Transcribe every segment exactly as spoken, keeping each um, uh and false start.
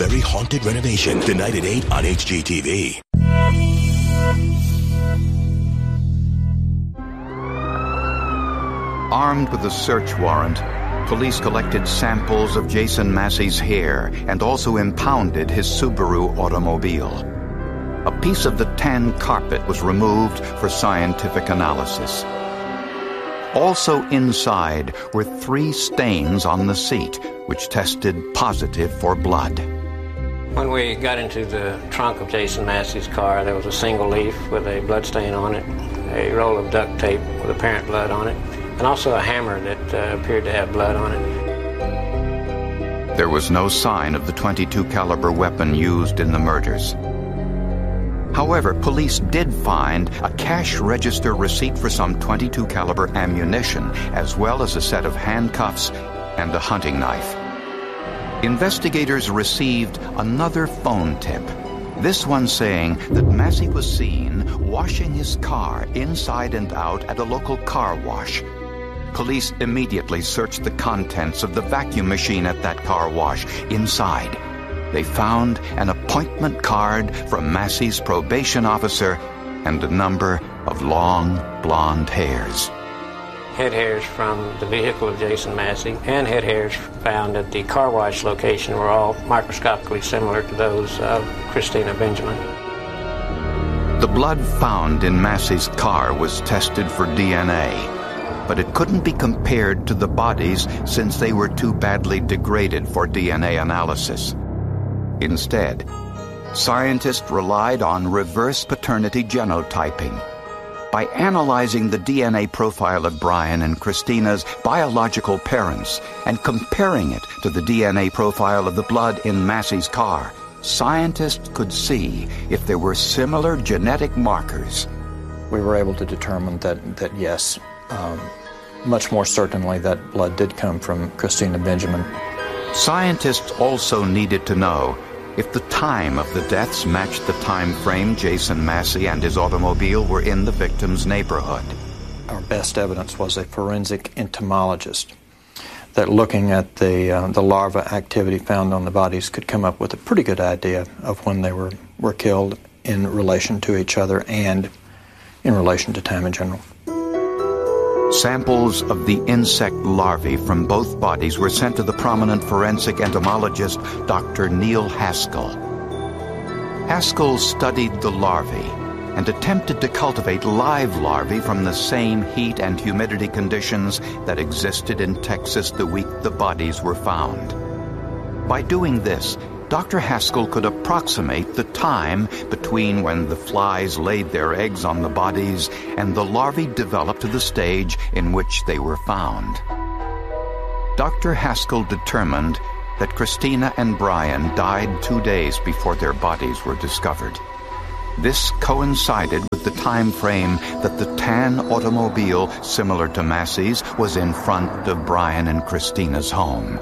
very haunted renovation. Tonight at eight on H G T V. Armed with a search warrant, police collected samples of Jason Massey's hair and also impounded his Subaru automobile. A piece of the tan carpet was removed for scientific analysis. Also inside were three stains on the seat, which tested positive for blood. When we got into the trunk of Jason Massey's car, there was a single leaf with a blood stain on it, a roll of duct tape with apparent blood on it, and also a hammer that uh, appeared to have blood on it. There was no sign of the twenty-two caliber weapon used in the murders. However, police did find a cash register receipt for some twenty-two caliber ammunition, as well as a set of handcuffs and a hunting knife. Investigators received another phone tip, this one saying that Massey was seen washing his car inside and out at a local car wash. Police immediately searched the contents of the vacuum machine at that car wash. Inside, they found an appointment card from Massey's probation officer and a number of long, blonde hairs. Head hairs from the vehicle of Jason Massey and head hairs found at the car wash location were all microscopically similar to those of Christina Benjamin. The blood found in Massey's car was tested for D N A. But it couldn't be compared to the bodies since they were too badly degraded for D N A analysis. Instead, scientists relied on reverse paternity genotyping. By analyzing the D N A profile of Brian and Christina's biological parents and comparing it to the D N A profile of the blood in Massey's car, scientists could see if there were similar genetic markers. We were able to determine that, that yes, um, much more certainly that blood did come from Christina Benjamin. Scientists also needed to know if the time of the deaths matched the time frame Jason Massey and his automobile were in the victim's neighborhood. Our best evidence was a forensic entomologist that, looking at the uh, the larva activity found on the bodies, could come up with a pretty good idea of when they were, were killed in relation to each other and in relation to time in general. Samples of the insect larvae from both bodies were sent to the prominent forensic entomologist Doctor Neil Haskell. Haskell studied the larvae and attempted to cultivate live larvae from the same heat and humidity conditions that existed in Texas the week the bodies were found. By doing this, Doctor Haskell could approximate the time between when the flies laid their eggs on the bodies and the larvae developed to the stage in which they were found. Doctor Haskell determined that Christina and Brian died two days before their bodies were discovered. This coincided with the time frame that the tan automobile, similar to Massey's, was in front of Brian and Christina's home.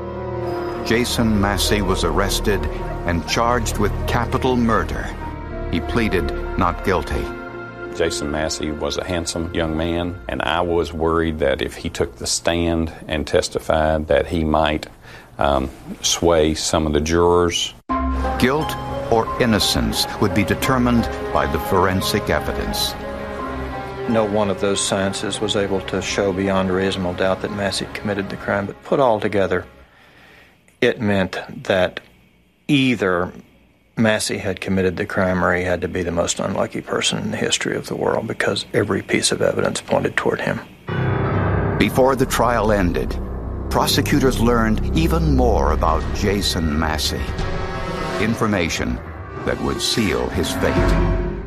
Jason Massey was arrested and charged with capital murder. He pleaded not guilty. Jason Massey was a handsome young man, and I was worried that if he took the stand and testified that he might um, sway some of the jurors. Guilt or innocence would be determined by the forensic evidence. No one of those sciences was able to show beyond a reasonable doubt that Massey committed the crime, but put all together, it meant that either Massey had committed the crime or he had to be the most unlucky person in the history of the world, because every piece of evidence pointed toward him. Before the trial ended, prosecutors learned even more about Jason Massey. Information that would seal his fate.